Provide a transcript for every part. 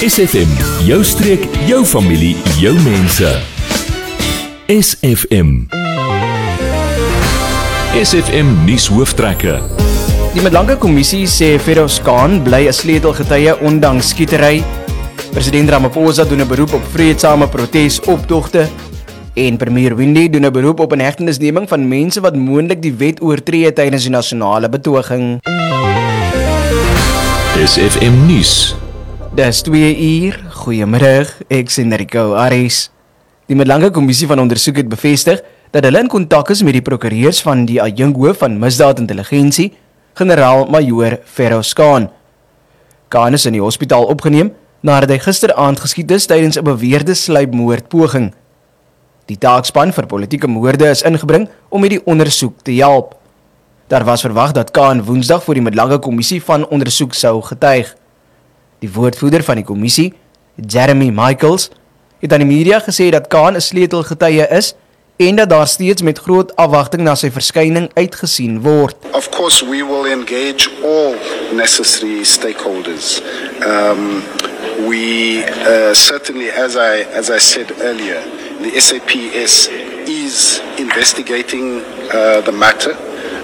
SFM, jou streek, jou familie, jou mense. SFM. SFM nuus hooftrekke. Die Madlanka Kommissie sê Feroz Khan bly 'n sleutelgetuie ondanks skietery. President Ramaphosa doen 'n beroep op vreedsame protesoptogte. En premier Windi doen 'n beroep op inhegtenisneming van mense wat moontlik die wet oortree tydens die nasionale betoging. SFM nuus. Dis 2 uur. Goeiemiddag, ek sien Rico Aris. Die Madlanka Kommissie van ondersoek het bevestig dat hulle in kontak is met die prokureurs van die adjunkhoof van misdaadintelligensie, generaal-majoor Feroz Khan. Khan is in die hospitaal opgeneem nadat hy gisteraand geskiet is tydens 'n beweerde sluipmoordpoging. Die taakspan vir politieke moorde is ingebring om met die ondersoek te help. Daar was verwag dat Khan Woensdag voor die Madlanka Kommissie van ondersoek sou getuig. Die woordvoerder van die kommissie, Jeremy Michaels, het aan die media gesê dat Khan 'n sleutelgetuie is en dat daar steeds met groot afwagting na sy verskyning uitgesien word. Of course, we will engage all necessary stakeholders. We certainly, as I said earlier, the SAPS is investigating the matter,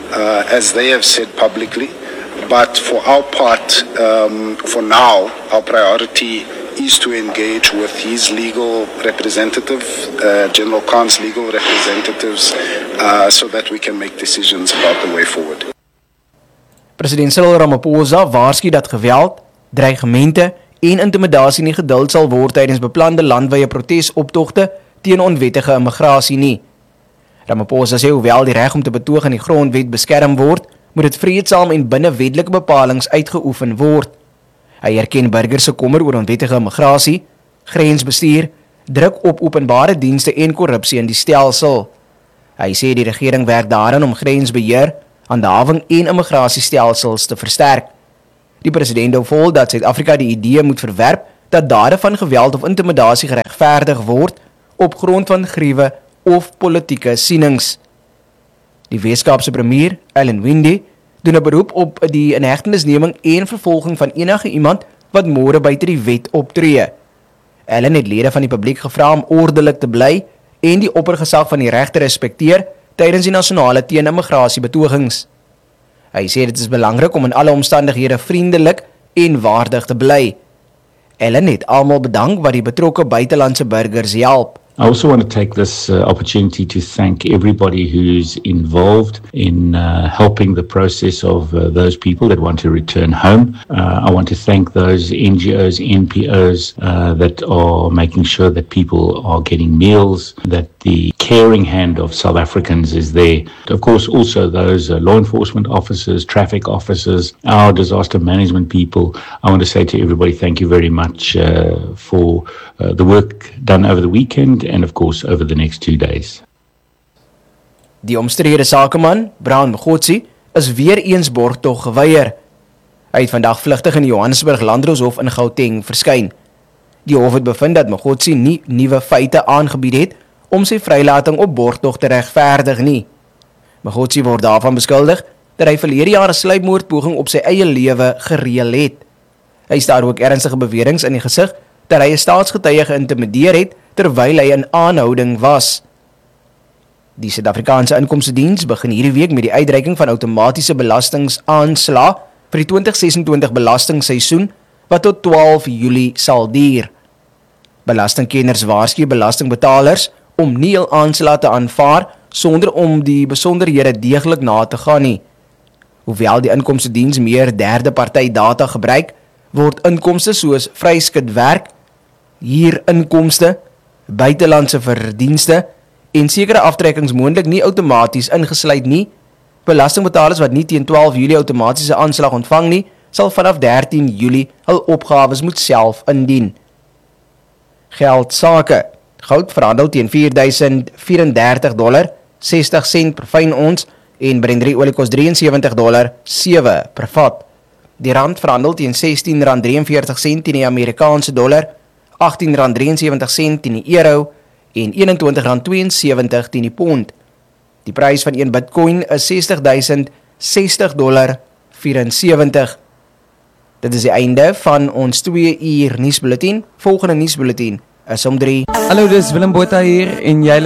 as they have said publicly. But for our part, for now, our priority is to engage with his legal representative, General Khan's legal representatives, so that we can make decisions about the way forward. President Cyril Ramaphosa waarsku dat geweld, dreigemente en intimidasie nie geduld sal word tydens beplande landwyse protesoptogte teen onwettige immigrasie nie. Ramaphosa sê hoewel die reg om te betoog in die grondwet beskerm word, moet dit vreedsaam en binne wetlike bepalinge uitgeoefen word. Hy erken burgers se kommer oor onwettige immigrasie, grensbestuur, druk op openbare dienste en korrupsie in die stelsel. Hy sê die regering werk daaraan om grensbeheer, handhawing en immigrasiestelsels te versterk. Die president hou vol dat Suid-Afrika die idee moet verwerp dat dade van geweld of intimidasie geregverdig word op grond van gruwe of politieke sienings. Die Weskaapse premier, Ellen Windi, doen 'n beroep op die inhegtenisneming en vervolging van enige iemand wat môre buite die wet optree. Ellen het lede van die publiek gevra om ordelik te bly en die oppergesag van die reg te respekteer tydens die nasionale teen-immigrasie betogings. Hy sê dit is belangrik om in alle omstandighede vriendelik en waardig te bly. Ellen het almal bedank wat die betrokke buitelandse burgers help. I also want to take this opportunity to thank everybody who's involved in helping the process of those people that want to return home. I want to thank those NGOs, NPOs that are making sure that people are getting meals, that the caring hand of South Africans is there. Of course, also those law enforcement officers, traffic officers, our disaster management people. I want to say to everybody, thank you very much for the work done over the weekend and of course over the next 2 days. Die omstrede sakeman, Brown Mokgotsi, is weer eens borgtog geweier. Hy het vandag vlugtig in die Johannesburg Landdroshof in Gauteng verskyn. Die hof het bevind dat Mokgotsi nie nuwe feite aangebied het om sy vrylating op borgtog te regverdig nie. Mokgotsi word daarvan beskuldig dat hy verlede jaar 'n sluipmoordpoging op sy eie lewe gereël het. Hy staar ook ernstige beweringe in die gesig dat hy 'n staatsgetuie geïntimideer het terwyl hy in aanhouding was. Die Suid-Afrikaanse Inkomstediens begin hierdie week met die uitreiking van outomatiese belastingaanslae vir die 2026 belastingseisoen wat tot 12 Julie sal duur. Belastingkenners waarsku belastingbetalers om nie hul aanslae te aanvaar sonder om die besonderhede deeglik na te gaan nie. Hoewel die Inkomstediens meer derde party data gebruik, word inkomste soos vryskutwerk, huurinkomste, buitelandse verdienste en sekere aftrekkings moontlik nie outomaties ingesluit nie. Belastingbetalers wat nie teen 12 Julie outomatiese aanslag ontvang nie, sal vanaf 13 Julie hul opgawes moet self indien. Geldsake. Goud verhandel teen $4,034.60 per fyn ons en Brent olie kos $73.07 per vat. Die rand verhandel teen R16.43 teen die Amerikaanse dollar, R18.73 teen die euro en R21.72 teen die pond. Die prys van 1 Bitcoin is $60.060.74. Dit is die einde van ons 2 uur nuusbulletin. Volgende nuusbulletin is om 3. Hallo, dis Willem Botha hier en jy